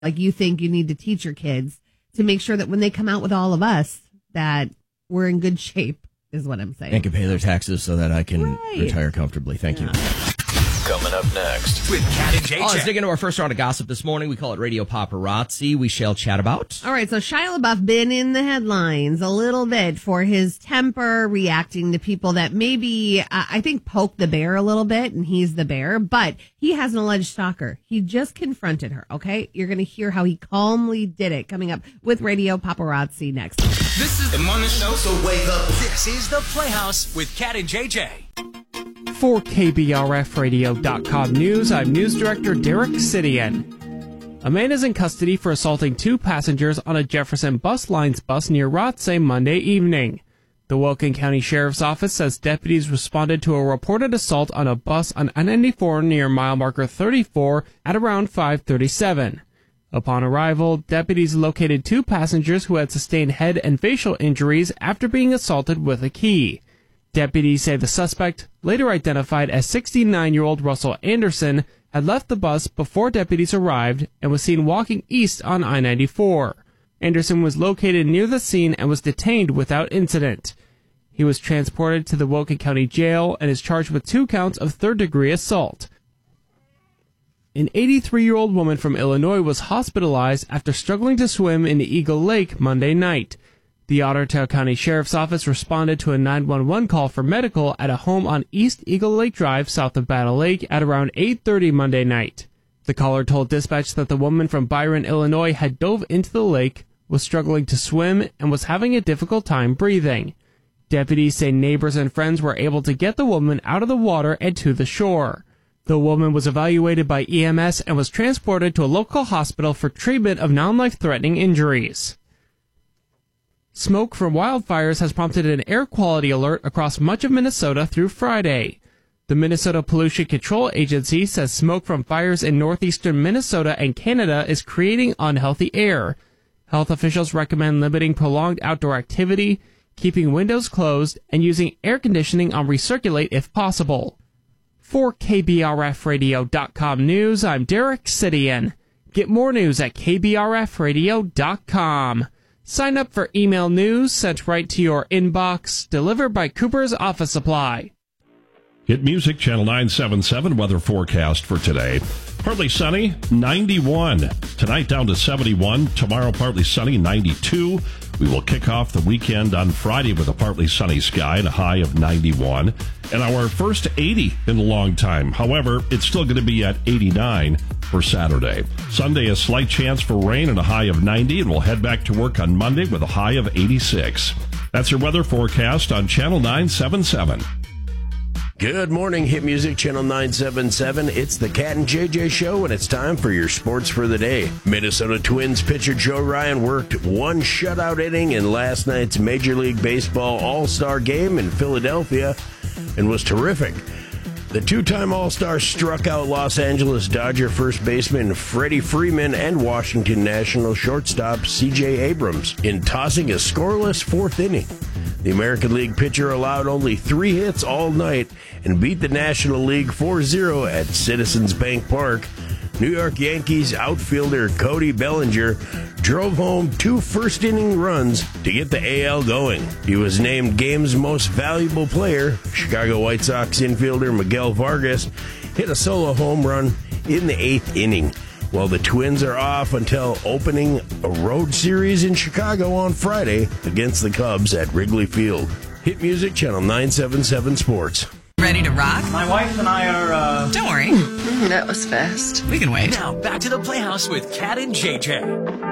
like you think you need to teach your kids to make sure that when they come out with all of us, that we're in good shape, is what I'm saying. And can pay their taxes so that I can retire comfortably. Thank you. Coming up next with Cat and JJ. Let's dig into our first round of gossip this morning. We call it Radio Paparazzi. We shall chat about. All right, so Shia LaBeouf been in the headlines a little bit for his temper, reacting to people that maybe, I think, poke the bear a little bit, and he's the bear, but he has an alleged stalker. He just confronted her, okay? You're going to hear how he calmly did it coming up with Radio Paparazzi next. This is the morning show, so wake up. This is The Playhouse with Cat and JJ. For KBRFradio.com News, I'm News Director Derek Sidian. A man is in custody for assaulting 2 passengers on a Jefferson Bus Lines bus near Rothsay Monday evening. The Wilkin County Sheriff's Office says deputies responded to a reported assault on a bus on I-94 near mile marker 34 at around 5:37. Upon arrival, deputies located 2 passengers who had sustained head and facial injuries after being assaulted with a key. Deputies say the suspect, later identified as 69-year-old Russell Anderson, had left the bus before deputies arrived and was seen walking east on I-94. Anderson was located near the scene and was detained without incident. He was transported to the Wilkin County Jail and is charged with 2 counts of third-degree assault. An 83-year-old woman from Illinois was hospitalized after struggling to swim in Eagle Lake Monday night. The Ottertail County Sheriff's Office responded to a 911 call for medical at a home on East Eagle Lake Drive south of Battle Lake at around 8:30 Monday night. The caller told dispatch that the woman from Byron, Illinois had dove into the lake, was struggling to swim, and was having a difficult time breathing. Deputies say neighbors and friends were able to get the woman out of the water and to the shore. The woman was evaluated by EMS and was transported to a local hospital for treatment of non-life-threatening injuries. Smoke from wildfires has prompted an air quality alert across much of Minnesota through Friday. The Minnesota Pollution Control Agency says smoke from fires in northeastern Minnesota and Canada is creating unhealthy air. Health officials recommend limiting prolonged outdoor activity, keeping windows closed, and using air conditioning on recirculate if possible. For KBRFradio.com News, I'm Derek Sidian. Get more news at KBRFradio.com. Sign up for email news sent right to your inbox, delivered by Cooper's Office Supply. Hit Music, Channel 977, weather forecast for today. Partly sunny, 91. Tonight down to 71. Tomorrow partly sunny, 92. We will kick off the weekend on Friday with a partly sunny sky and a high of 91. And our first 80 in a long time. However, it's still going to be at 89 for Saturday. Sunday, a slight chance for rain and a high of 90. And we'll head back to work on Monday with a high of 86. That's your weather forecast on Channel 977. Good morning, Hit Music, Channel 977. It's the Cat and JJ Show, and it's time for your sports for the day. Minnesota Twins pitcher Joe Ryan worked 1 shutout inning in last night's Major League Baseball All-Star Game in Philadelphia and was terrific. The 2-time All-Star struck out Los Angeles Dodger first baseman Freddie Freeman and Washington National shortstop C.J. Abrams in tossing a scoreless 4th inning. The American League pitcher allowed only 3 hits all night and beat the National League 4-0 at Citizens Bank Park. New York Yankees outfielder Cody Bellinger drove home 2 first-inning runs to get the AL going. He was named Game's Most Valuable Player. Chicago White Sox infielder Miguel Vargas hit a solo home run in the 8th inning. While the Twins are off until opening a road series in Chicago on Friday against the Cubs at Wrigley Field. Hit Music, Channel 977 Sports. Ready to rock? My wife and I are, Don't worry. That was fast. We can wait. Now, back to the Playhouse with Cat and JJ.